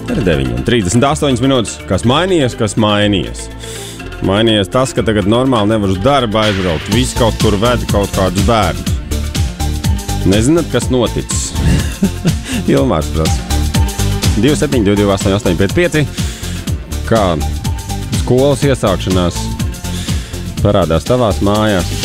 9:38 minūtes. Kas mainījies? Mainījies tas, ka tagad normāli nevar uz darbu aizbraukt. Visi kaut kur veda kaut kādus bērnus. Nezināt, kas noticis? Ilmārs prasa. 2722885. Kā skolas iesākšanās parādās tavās mājās?